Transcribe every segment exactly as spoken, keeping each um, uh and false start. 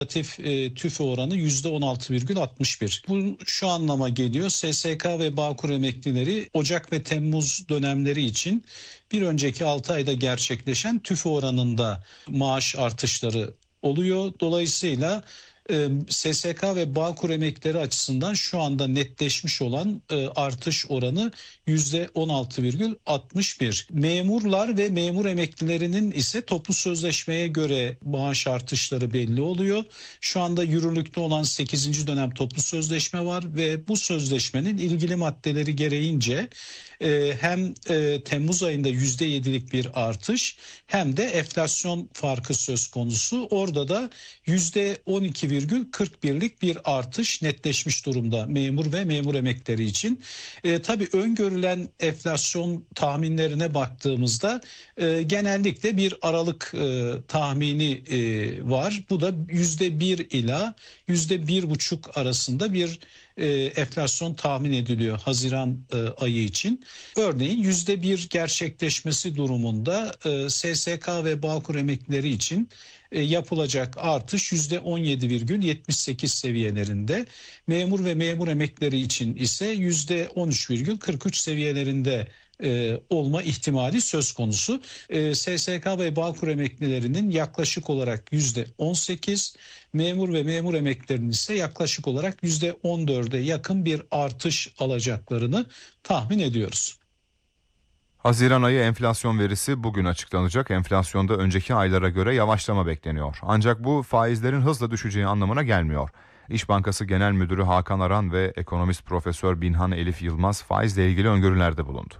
Negatif e, tüfe oranı yüzde on altı virgül altmış bir. Bu şu anlama geliyor. S S K ve Bağkur emeklileri Ocak ve Temmuz dönemleri için bir önceki altı ayda gerçekleşen tüfe oranında maaş artışları oluyor. Dolayısıyla e, S S K ve Bağkur emeklileri açısından şu anda netleşmiş olan e, artış oranı yüzde on altı virgül altmış bir. Memurlar ve memur emeklilerinin ise toplu sözleşmeye göre maaş artışları belli oluyor. Şu anda yürürlükte olan sekizinci dönem toplu sözleşme var ve bu sözleşmenin ilgili maddeleri gereğince e, hem e, Temmuz ayında yüzde yedilik bir artış hem de enflasyon farkı söz konusu. Orada da yüzde on iki virgül kırk birlik bir artış netleşmiş durumda memur ve memur emeklileri için. E, tabii öngörülen enflasyon tahminlerine baktığımızda e, genellikle bir aralık e, tahmini e, var. Bu da yüzde bir ila yüzde bir buçuk arasında bir e, enflasyon tahmin ediliyor Haziran e, ayı için. Örneğin yüzde bir gerçekleşmesi durumunda e, S S K ve Bağkur emeklileri için e, yapılacak artış yüzde on yedi virgül yetmiş sekiz seviyelerinde. Memur ve memur emeklileri için ise yüzde on üç virgül kırk üç seviyelerinde e, olma ihtimali söz konusu. E, S S K ve Bağkur emeklilerinin yaklaşık olarak yüzde on sekiz, memur ve memur emeklilerinin ise yaklaşık olarak yüzde on dörde yakın bir artış alacaklarını tahmin ediyoruz. Haziran ayı enflasyon verisi bugün açıklanacak. Enflasyonda önceki aylara göre yavaşlama bekleniyor. Ancak bu faizlerin hızla düşeceği anlamına gelmiyor. İş Bankası Genel Müdürü Hakan Aran ve ekonomist Profesör Binhan Elif Yılmaz faizle ilgili öngörülerde bulundu.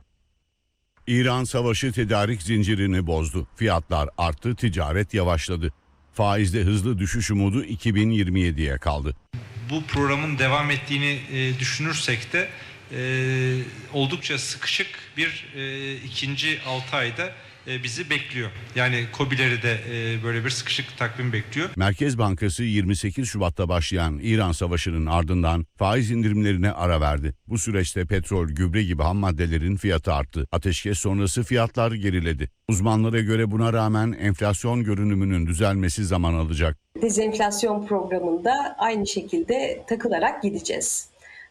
İran savaşı tedarik zincirini bozdu. Fiyatlar arttı, ticaret yavaşladı. Faizde hızlı düşüş umudu iki bin yirmi yediye kaldı. Bu programın devam ettiğini e, düşünürsek de e, oldukça sıkışık bir e, ikinci altı ayda e, bizi bekliyor. Yani KOBİ'leri de e, böyle bir sıkışık takvim bekliyor. Merkez Bankası yirmi sekiz Şubat'ta başlayan İran Savaşı'nın ardından faiz indirimlerine ara verdi. Bu süreçte petrol, gübre gibi ham maddelerin fiyatı arttı. Ateşkes sonrası fiyatlar geriledi. Uzmanlara göre buna rağmen enflasyon görünümünün düzelmesi zaman alacak. Dezenflasyon programında aynı şekilde takılarak gideceğiz.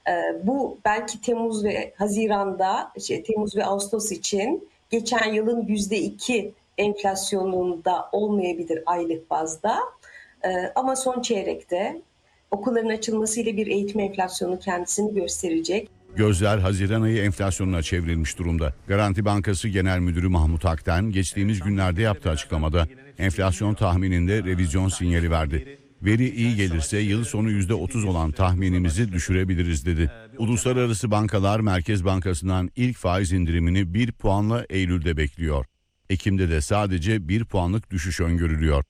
Bu belki Temmuz ve Haziran'da, şey, Temmuz ve Ağustos için geçen yılın yüzde iki enflasyonunda olmayabilir aylık bazda. Ama son çeyrekte okulların açılmasıyla bir eğitim enflasyonu kendisini gösterecek. Gözler Haziran ayı enflasyonuna çevrilmiş durumda. Garanti Bankası Genel Müdürü Mahmut Akten geçtiğimiz günlerde yaptığı açıklamada enflasyon tahmininde revizyon sinyali verdi. Veri iyi gelirse yıl sonu yüzde otuz olan tahminimizi düşürebiliriz dedi. Uluslararası bankalar Merkez Bankası'ndan ilk faiz indirimini bir puanla Eylül'de bekliyor. Ekim'de de sadece bir puanlık düşüş öngörülüyor.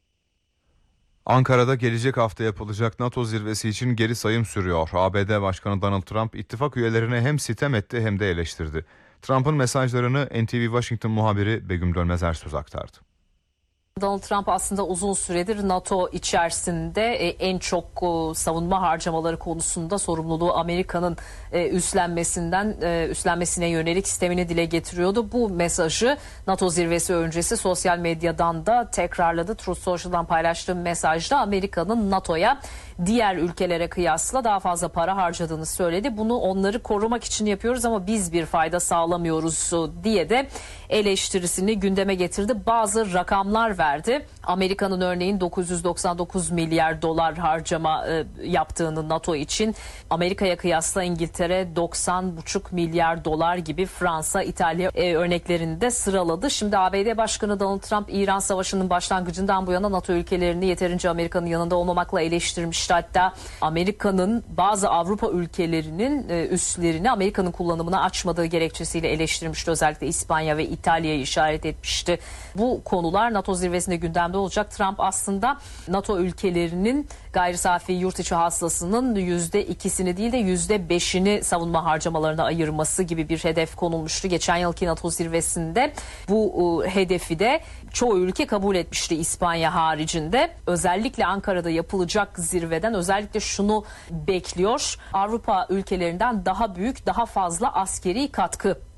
Ankara'da gelecek hafta yapılacak NATO zirvesi için geri sayım sürüyor. A B D Başkanı Donald Trump ittifak üyelerine hem sitem etti hem de eleştirdi. Trump'ın mesajlarını N T V Washington muhabiri Begüm Dönmez Ersöz aktardı. Donald Trump aslında uzun süredir NATO içerisinde en çok savunma harcamaları konusunda sorumluluğu Amerika'nın üstlenmesinden üstlenmesine yönelik sistemini dile getiriyordu. Bu mesajı NATO zirvesi öncesi sosyal medyadan da tekrarladı. Truth Social'dan paylaştığı mesajda Amerika'nın NATO'ya diğer ülkelere kıyasla daha fazla para harcadığını söyledi. Bunu onları korumak için yapıyoruz ama biz bir fayda sağlamıyoruz diye de eleştirisini gündeme getirdi. Bazı rakamlar verdi. Amerika'nın örneğin dokuz yüz doksan dokuz milyar dolar harcama e, yaptığını NATO için, Amerika'ya kıyasla İngiltere doksan buçuk milyar dolar gibi, Fransa, İtalya e, örneklerini de sıraladı. Şimdi A B D Başkanı Donald Trump İran Savaşı'nın başlangıcından bu yana NATO ülkelerini yeterince Amerika'nın yanında olmamakla eleştirmişti. Hatta Amerika'nın bazı Avrupa ülkelerinin e, üslerini Amerika'nın kullanımına açmadığı gerekçesiyle eleştirmişti. Özellikle İspanya ve İtalya'yı işaret etmişti. Bu konular NATO zirvesinde gündemde olacak. Trump aslında NATO ülkelerinin gayri safi yurt içi hasılasının yüzde ikisini değil de yüzde beşini savunma harcamalarına ayırması gibi bir hedef konulmuştu. Geçen yılki NATO zirvesinde bu e, hedefi de çoğu ülke kabul etmişti İspanya haricinde. Özellikle Ankara'da yapılacak zirveden özellikle şunu bekliyor: Avrupa ülkelerinden daha büyük, daha fazla askeri katkı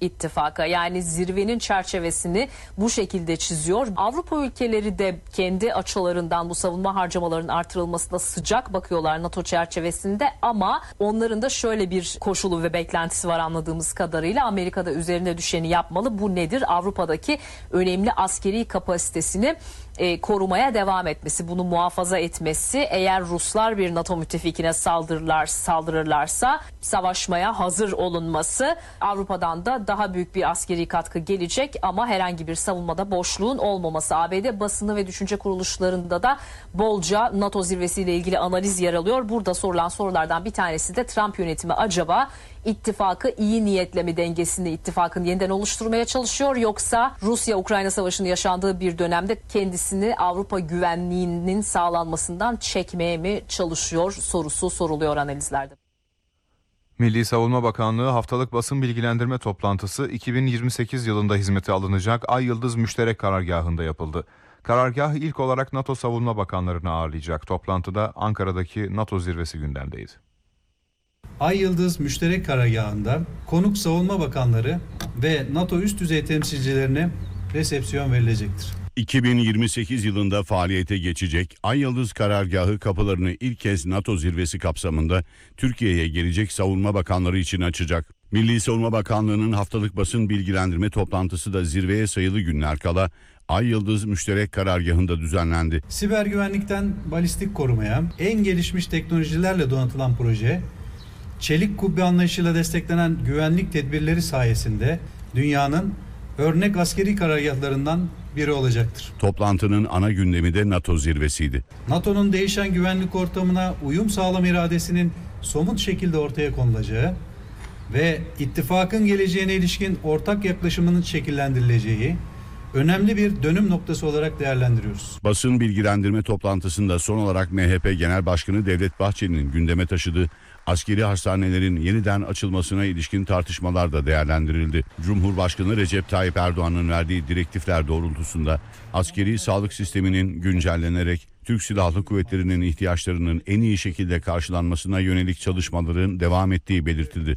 ittifaka. Yani zirvenin çerçevesini bu şekilde çiziyor. Avrupa ülkeleri de kendi açılarından bu savunma harcamalarının artırılmasına sıcak bakıyorlar NATO çerçevesinde, ama onların da şöyle bir koşulu ve beklentisi var anladığımız kadarıyla. Amerika'da üzerine düşeni yapmalı. Bu nedir? Avrupa'daki önemli askeri kapasitesini e, korumaya devam etmesi, bunu muhafaza etmesi. Eğer Ruslar bir NATO müttefikine saldırırlar, saldırırlarsa savaşmaya hazır olunması. Avrupa'dan da daha büyük bir askeri katkı gelecek ama herhangi bir savunmada boşluğun olmaması. A B D basını ve düşünce kuruluşlarında da bolca NATO zirvesiyle ilgili analiz yer alıyor. Burada sorulan sorulardan bir tanesi de Trump yönetimi acaba ittifakı iyi niyetle mi, dengesini ittifakın yeniden oluşturmaya çalışıyor, yoksa Rusya-Ukrayna savaşının yaşandığı bir dönemde kendisini Avrupa güvenliğinin sağlanmasından çekmeye mi çalışıyor sorusu soruluyor analizlerde. Milli Savunma Bakanlığı haftalık basın bilgilendirme toplantısı iki bin yirmi sekiz yılında hizmete alınacak Ay Yıldız Müşterek Karargahı'nda yapıldı. Karargah ilk olarak NATO Savunma Bakanlarını ağırlayacak. Toplantıda Ankara'daki NATO zirvesi gündemdeydi. Ay Yıldız Müşterek Karargahı'nda konuk savunma bakanları ve NATO üst düzey temsilcilerine resepsiyon verilecektir. iki bin yirmi sekiz yılında faaliyete geçecek Ay Yıldız Karargahı kapılarını ilk kez NATO zirvesi kapsamında Türkiye'ye gelecek savunma bakanları için açacak. Milli Savunma Bakanlığı'nın haftalık basın bilgilendirme toplantısı da zirveye sayılı günler kala Ay Yıldız Müşterek Karargahı'nda düzenlendi. Siber güvenlikten balistik korumaya en gelişmiş teknolojilerle donatılan proje, çelik kubbe anlayışıyla desteklenen güvenlik tedbirleri sayesinde dünyanın örnek askeri karargahlarından biri olacaktır. Toplantının ana gündemi de NATO zirvesiydi. NATO'nun değişen güvenlik ortamına uyum sağlama iradesinin somut şekilde ortaya konulacağı ve ittifakın geleceğine ilişkin ortak yaklaşımının şekillendirileceği önemli bir dönüm noktası olarak değerlendiriyoruz. Basın bilgilendirme toplantısında son olarak M H P Genel Başkanı Devlet Bahçeli'nin gündeme taşıdığı askeri hastanelerin yeniden açılmasına ilişkin tartışmalar da değerlendirildi. Cumhurbaşkanı Recep Tayyip Erdoğan'ın verdiği direktifler doğrultusunda askeri sağlık sisteminin güncellenerek Türk Silahlı Kuvvetleri'nin ihtiyaçlarının en iyi şekilde karşılanmasına yönelik çalışmaların devam ettiği belirtildi.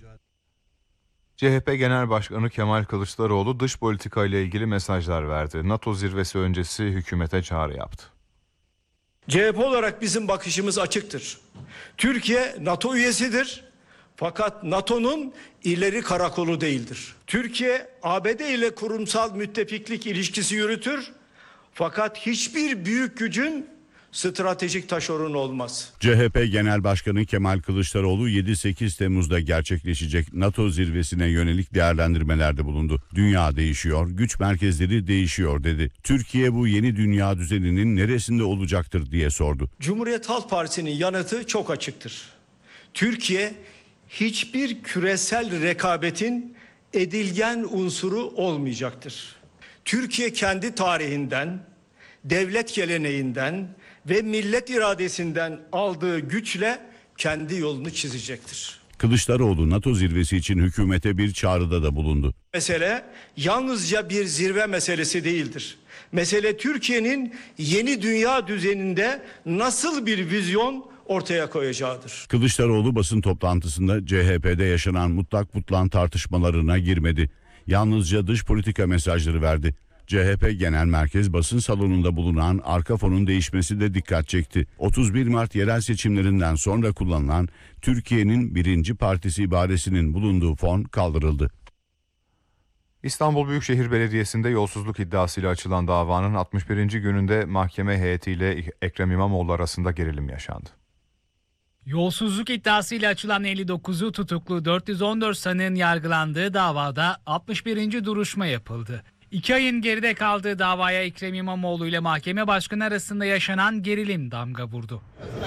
C H P Genel Başkanı Kemal Kılıçdaroğlu dış politika ile ilgili mesajlar verdi. NATO zirvesi öncesi hükümete çağrı yaptı. C H P olarak bizim bakışımız açıktır. Türkiye NATO üyesidir. Fakat NATO'nun ileri karakolu değildir. Türkiye A B D ile kurumsal müttefiklik ilişkisi yürütür. Fakat hiçbir büyük gücün stratejik taşeronu olmaz. C H P Genel Başkanı Kemal Kılıçdaroğlu yedi sekiz Temmuz'da gerçekleşecek NATO zirvesine yönelik değerlendirmelerde bulundu. Dünya değişiyor, güç merkezleri değişiyor dedi. Türkiye bu yeni dünya düzeninin neresinde olacaktır diye sordu. Cumhuriyet Halk Partisi'nin yanıtı çok açıktır. Türkiye hiçbir küresel rekabetin edilgen unsuru olmayacaktır. Türkiye kendi tarihinden, devlet geleneğinden ve millet iradesinden aldığı güçle kendi yolunu çizecektir. Kılıçdaroğlu NATO zirvesi için hükümete bir çağrıda da bulundu. Mesele yalnızca bir zirve meselesi değildir. Mesele Türkiye'nin yeni dünya düzeninde nasıl bir vizyon ortaya koyacağıdır. Kılıçdaroğlu basın toplantısında C H P'de yaşanan mutlak butlan tartışmalarına girmedi. Yalnızca dış politika mesajları verdi. C H P Genel Merkez basın salonunda bulunan arka fonun değişmesi de dikkat çekti. otuz bir Mart yerel seçimlerinden sonra kullanılan Türkiye'nin birinci partisi ibaresinin bulunduğu fon kaldırıldı. İstanbul Büyükşehir Belediyesi'nde yolsuzluk iddiasıyla açılan davanın altmış birinci gününde mahkeme heyetiyle Ekrem İmamoğlu arasında gerilim yaşandı. Yolsuzluk iddiasıyla açılan elli dokuzu tutuklu dört yüz on dört sanığın yargılandığı davada altmış birinci duruşma yapıldı. İki ayın geride kaldığı davaya Ekrem İmamoğlu ile mahkeme başkanı arasında yaşanan gerilim damga vurdu.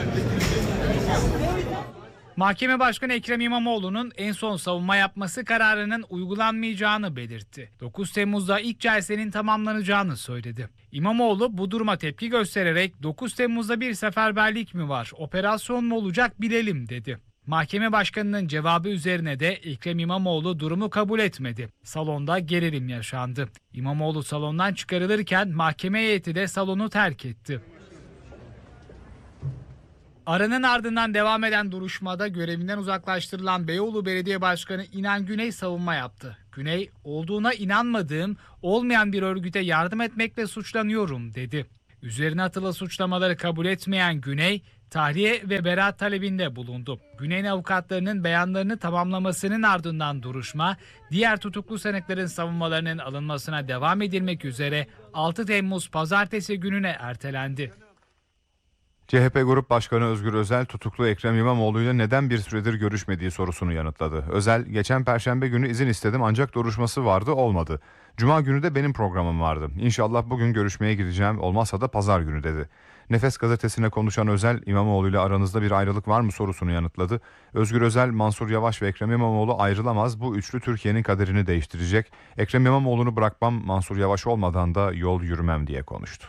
Mahkeme Başkanı Ekrem İmamoğlu'nun en son savunma yapması kararının uygulanmayacağını belirtti. dokuz Temmuz'da ilk celsenin tamamlanacağını söyledi. İmamoğlu bu duruma tepki göstererek dokuz Temmuz'da bir seferberlik mi var, operasyon mu olacak bilelim dedi. Mahkeme Başkanı'nın cevabı üzerine de Ekrem İmamoğlu durumu kabul etmedi. Salonda gerilim yaşandı. İmamoğlu salondan çıkarılırken mahkeme heyeti de salonu terk etti. Aranın ardından devam eden duruşmada görevinden uzaklaştırılan Beyoğlu Belediye Başkanı İnan Güney savunma yaptı. Güney, olduğuna inanmadığım, olmayan bir örgüte yardım etmekle suçlanıyorum dedi. Üzerine atılan suçlamaları kabul etmeyen Güney, tahliye ve beraat talebinde bulundu. Güney'in avukatlarının beyanlarını tamamlamasının ardından duruşma, diğer tutuklu sanıkların savunmalarının alınmasına devam edilmek üzere altı Temmuz Pazartesi gününe ertelendi. C H P Grup Başkanı Özgür Özel tutuklu Ekrem İmamoğlu ile neden bir süredir görüşmediği sorusunu yanıtladı. Özel, geçen Perşembe günü izin istedim ancak duruşması vardı, olmadı. Cuma günü de benim programım vardı. İnşallah bugün görüşmeye gideceğim, olmazsa da pazar günü dedi. Nefes gazetesine konuşan Özel, İmamoğlu ile aranızda bir ayrılık var mı sorusunu yanıtladı. Özgür Özel, Mansur Yavaş ve Ekrem İmamoğlu ayrılamaz, bu üçlü Türkiye'nin kaderini değiştirecek. Ekrem İmamoğlu'nu bırakmam, Mansur Yavaş olmadan da yol yürümem diye konuştu.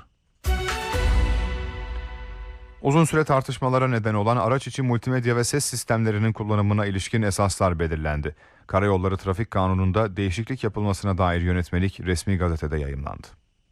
Uzun süre tartışmalara neden olan araç içi multimedya ve ses sistemlerinin kullanımına ilişkin esaslar belirlendi. Karayolları Trafik Kanunu'nda değişiklik yapılmasına dair yönetmelik resmi gazetede yayımlandı.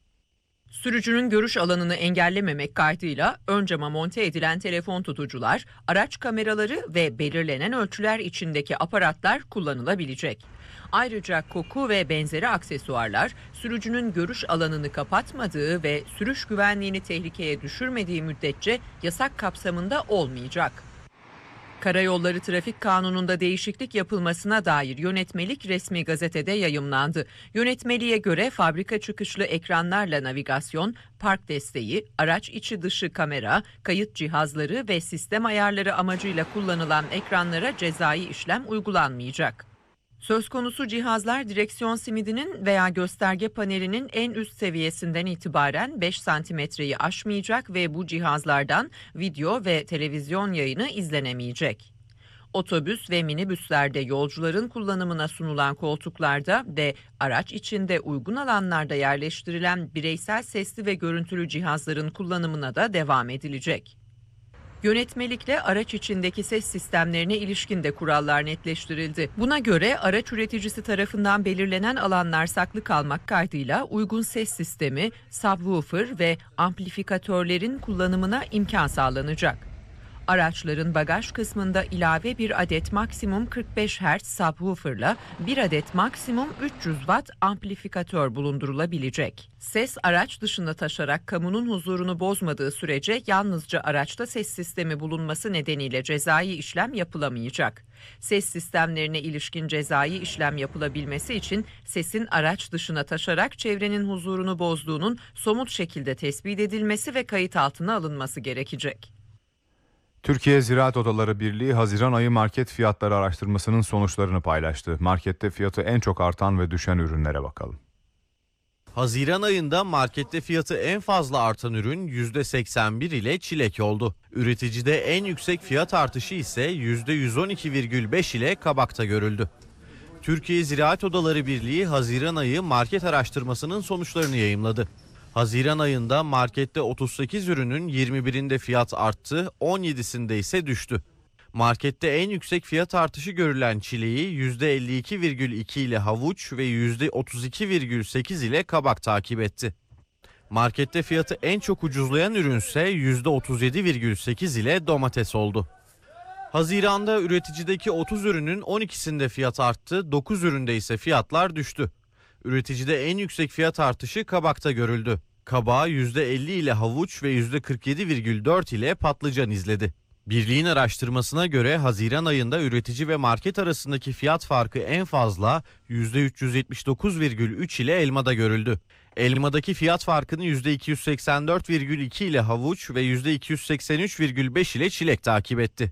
Sürücünün görüş alanını engellememek kaydıyla ön cama monte edilen telefon tutucular, araç kameraları ve belirlenen ölçüler içindeki aparatlar kullanılabilecek. Ayrıca koku ve benzeri aksesuarlar sürücünün görüş alanını kapatmadığı ve sürüş güvenliğini tehlikeye düşürmediği müddetçe yasak kapsamında olmayacak. Karayolları Trafik Kanunu'nda değişiklik yapılmasına dair yönetmelik resmi gazetede yayımlandı. Yönetmeliğe göre fabrika çıkışlı ekranlarla navigasyon, park desteği, araç içi dışı kamera, kayıt cihazları ve sistem ayarları amacıyla kullanılan ekranlara cezai işlem uygulanmayacak. Söz konusu cihazlar direksiyon simidinin veya gösterge panelinin en üst seviyesinden itibaren beş santimetreyi aşmayacak ve bu cihazlardan video ve televizyon yayını izlenemeyecek. Otobüs ve minibüslerde yolcuların kullanımına sunulan koltuklarda ve araç içinde uygun alanlarda yerleştirilen bireysel sesli ve görüntülü cihazların kullanımına da devam edilecek. Yönetmelikle araç içindeki ses sistemlerine ilişkin de kurallar netleştirildi. Buna göre araç üreticisi tarafından belirlenen alanlar saklı kalmak kaydıyla uygun ses sistemi, subwoofer ve amplifikatörlerin kullanımına imkan sağlanacak. Araçların bagaj kısmında ilave bir adet maksimum kırk beş hertz subwoofer'la bir adet maksimum üç yüz watt amplifikatör bulundurulabilecek. Ses araç dışında taşarak kamunun huzurunu bozmadığı sürece yalnızca araçta ses sistemi bulunması nedeniyle cezai işlem yapılamayacak. Ses sistemlerine ilişkin cezai işlem yapılabilmesi için sesin araç dışına taşarak çevrenin huzurunu bozduğunun somut şekilde tespit edilmesi ve kayıt altına alınması gerekecek. Türkiye Ziraat Odaları Birliği Haziran ayı market fiyatları araştırmasının sonuçlarını paylaştı. Markette fiyatı en çok artan ve düşen ürünlere bakalım. Haziran ayında markette fiyatı en fazla artan ürün yüzde seksen bir ile çilek oldu. Üreticide en yüksek fiyat artışı ise yüzde yüz on iki virgül beş ile kabakta görüldü. Türkiye Ziraat Odaları Birliği Haziran ayı market araştırmasının sonuçlarını yayımladı. Haziran ayında markette otuz sekiz ürünün yirmi birinde fiyat arttı, on yedisinde ise düştü. Markette en yüksek fiyat artışı görülen çileği yüzde elli iki virgül iki ile havuç ve yüzde otuz iki virgül sekiz ile kabak takip etti. Markette fiyatı en çok ucuzlayan ürünse yüzde otuz yedi virgül sekiz ile domates oldu. Haziran'da üreticideki otuz ürünün on ikisinde fiyat arttı, dokuz üründe ise fiyatlar düştü. Üreticide en yüksek fiyat artışı kabakta görüldü. Kabağı yüzde elli ile havuç ve yüzde kırk yedi virgül dört ile patlıcan izledi. Birliğin araştırmasına göre Haziran ayında üretici ve market arasındaki fiyat farkı en fazla yüzde üç yüz yetmiş dokuz virgül üç ile elmada görüldü. Elmadaki fiyat farkını yüzde iki yüz seksen dört virgül iki ile havuç ve yüzde iki yüz seksen üç virgül beş ile çilek takip etti.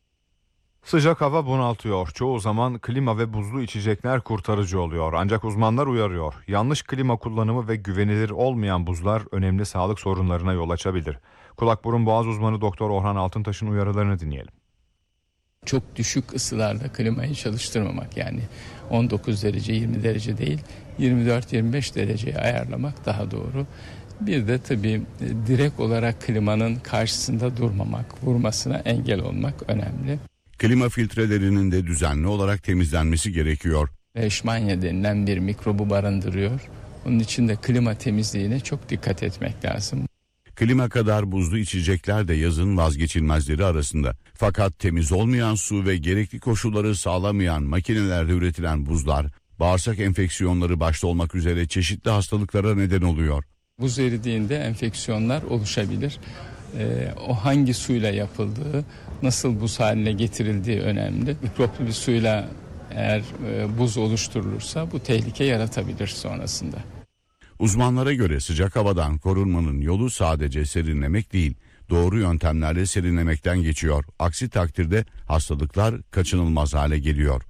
Sıcak hava bunaltıyor. Çoğu zaman klima ve buzlu içecekler kurtarıcı oluyor. Ancak uzmanlar uyarıyor. Yanlış klima kullanımı ve güvenilir olmayan buzlar önemli sağlık sorunlarına yol açabilir. Kulak burun boğaz uzmanı Doktor Orhan Altıntaş'ın uyarılarını dinleyelim. Çok düşük ısılarda klimayı çalıştırmamak, yani on dokuz derece yirmi derece değil yirmi dört yirmi beş dereceye ayarlamak daha doğru. Bir de tabii direkt olarak klimanın karşısında durmamak, vurmasına engel olmak önemli. Klima filtrelerinin de düzenli olarak temizlenmesi gerekiyor. Leishmania denilen bir mikrobu barındırıyor. Onun için de klima temizliğine çok dikkat etmek lazım. Klima kadar buzlu içecekler de yazın vazgeçilmezleri arasında. Fakat temiz olmayan su ve gerekli koşulları sağlamayan makinelerde üretilen buzlar, bağırsak enfeksiyonları başta olmak üzere çeşitli hastalıklara neden oluyor. Buz eridiğinde enfeksiyonlar oluşabilir. Ee, o hangi suyla yapıldığı, nasıl buz haline getirildiği önemli. Mikroplu bir suyla eğer e, buz oluşturulursa bu tehlike yaratabilir sonrasında. Uzmanlara göre sıcak havadan korunmanın yolu sadece serinlemek değil, doğru yöntemlerle serinlemekten geçiyor. Aksi takdirde hastalıklar kaçınılmaz hale geliyor.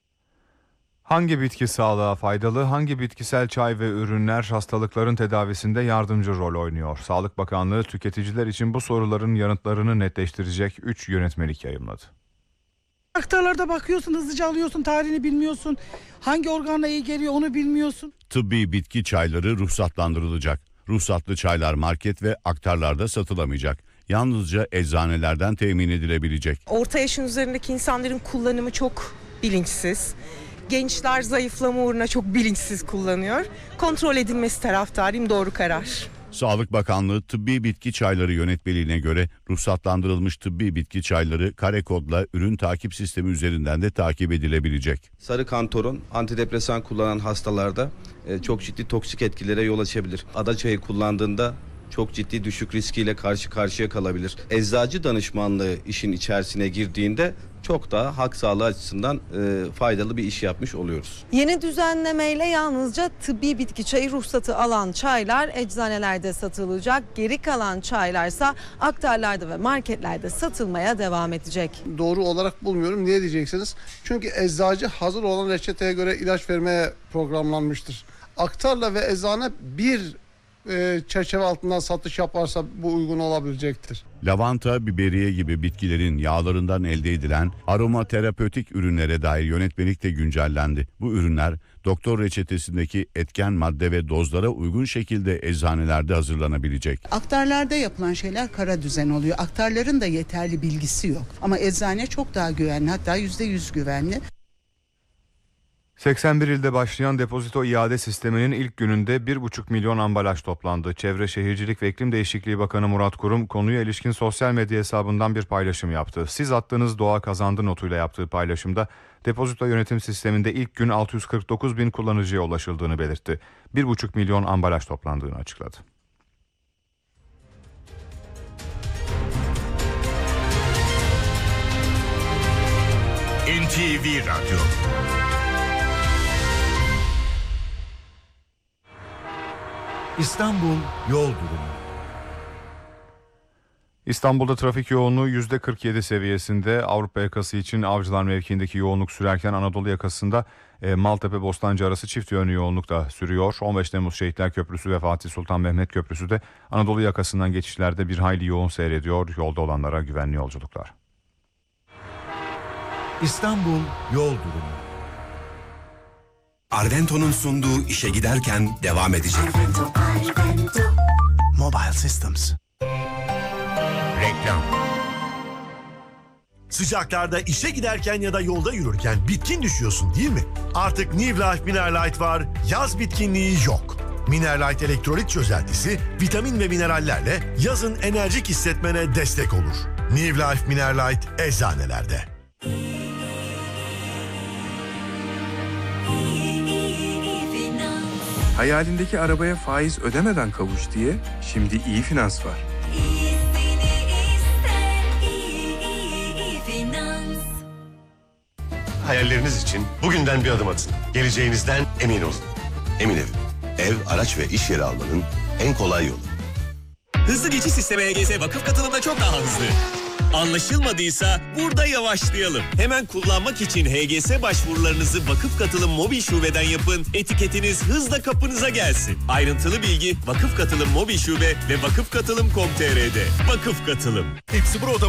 Hangi bitki sağlığa faydalı, hangi bitkisel çay ve ürünler hastalıkların tedavisinde yardımcı rol oynuyor? Sağlık Bakanlığı tüketiciler için bu soruların yanıtlarını netleştirecek üç yönetmelik yayımladı. Aktarlarda bakıyorsun, hızlıca alıyorsun, tarihini bilmiyorsun. Hangi organla iyi geliyor onu bilmiyorsun. Tıbbi bitki çayları ruhsatlandırılacak. Ruhsatlı çaylar market ve aktarlarda satılamayacak. Yalnızca eczanelerden temin edilebilecek. Orta yaşın üzerindeki insanların kullanımı çok bilinçsiz. Gençler zayıflama uğruna çok bilinçsiz kullanıyor. Kontrol edilmesi taraftarıyım, doğru karar. Sağlık Bakanlığı tıbbi bitki çayları yönetmeliğine göre ruhsatlandırılmış tıbbi bitki çayları kare kodla ürün takip sistemi üzerinden de takip edilebilecek. Sarı kantaron antidepresan kullanan hastalarda çok ciddi toksik etkilere yol açabilir. Ada çayı kullandığında çok ciddi düşük riskiyle karşı karşıya kalabilir. Eczacı danışmanlığı işin içerisine girdiğinde çok daha halk sağlığı açısından e, faydalı bir iş yapmış oluyoruz. Yeni düzenlemeyle yalnızca tıbbi bitki çayı ruhsatı alan çaylar eczanelerde satılacak. Geri kalan çaylarsa aktarlarda ve marketlerde satılmaya devam edecek. Doğru olarak bulmuyorum. Niye diyeceksiniz? Çünkü eczacı hazır olan reçeteye göre ilaç vermeye programlanmıştır. Aktarla ve eczane bir e, çerçeve altından satış yaparsa bu uygun olabilecektir. Lavanta, biberiye gibi bitkilerin yağlarından elde edilen aromaterapötik ürünlere dair yönetmelik de güncellendi. Bu ürünler doktor reçetesindeki etken madde ve dozlara uygun şekilde eczanelerde hazırlanabilecek. Aktarlarda yapılan şeyler kara düzen oluyor. Aktarların da yeterli bilgisi yok. Ama eczane çok daha güvenli, hatta yüzde yüz güvenli. seksen bir ilde başlayan depozito iade sisteminin ilk gününde bir buçuk milyon ambalaj toplandı. Çevre Şehircilik ve İklim Değişikliği Bakanı Murat Kurum konuya ilişkin sosyal medya hesabından bir paylaşım yaptı. Siz attığınız doğa kazandı notuyla yaptığı paylaşımda depozito yönetim sisteminde ilk gün altı yüz kırk dokuz bin kullanıcıya ulaşıldığını belirtti. bir buçuk milyon ambalaj toplandığını açıkladı. N T V Radyo. İstanbul yol durumu. İstanbul'da trafik yoğunluğu yüzde kırk yedi seviyesinde. Avrupa yakası için Avcılar mevkiindeki yoğunluk sürerken Anadolu yakasında e, Maltepe-Bostancı arası çift yönlü yoğunluk da sürüyor. on beş Temmuz Şehitler Köprüsü ve Fatih Sultan Mehmet Köprüsü de Anadolu yakasından geçişlerde bir hayli yoğun seyrediyor. Yolda olanlara güvenli yolculuklar. İstanbul yol durumu. Arvento'nun sunduğu işe giderken devam edecek. Arvento, Arvento. Mobile Systems. Reklam. Sıcaklarda işe giderken ya da yolda yürürken bitkin düşüyorsun değil mi? Artık New Life Mineralite var, yaz bitkinliği yok. Mineralite elektrolit çözeltisi, vitamin ve minerallerle yazın enerjik hissetmene destek olur. New Life Mineralite eczanelerde. Hayalindeki arabaya faiz ödemeden kavuş diye şimdi iyi finans var. Hayalleriniz için bugünden bir adım atın. Geleceğinizden emin olun. Emin Ev. Ev, araç ve iş yeri almanın en kolay yolu. Hızlı geçiş sistemi H G S vakıf katılımda çok daha hızlı. Anlaşılmadıysa burada yavaşlayalım. Hemen kullanmak için H G S başvurularınızı Vakıf Katılım Mobil Şube'den yapın. Etiketiniz hızla kapınıza gelsin. Ayrıntılı bilgi Vakıf Katılım Mobil Şube ve vakıf katılım nokta com nokta tr''de. Vakıf Katılım. Hepsi burada.